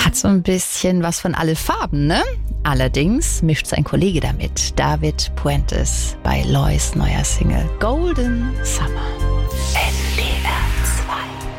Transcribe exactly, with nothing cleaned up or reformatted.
Hat so ein bisschen was von Alle Farben, ne? Allerdings mischt sein Kollege damit, David Puentes, bei Lois neuer Single Golden Summer. N D R zwei.